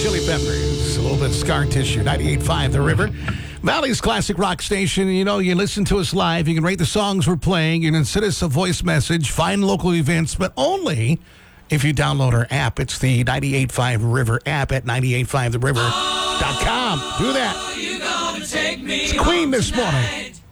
Chili Peppers, a little bit of Scar Tissue, 98.5 The River. Valley's classic rock station. You know, you listen to us live. You can rate the songs we're playing. You can send us a voice message, find local events, but only if you download our app. It's the 98.5 River app at 98.5theriver.com. Do that. It's Queen this morning.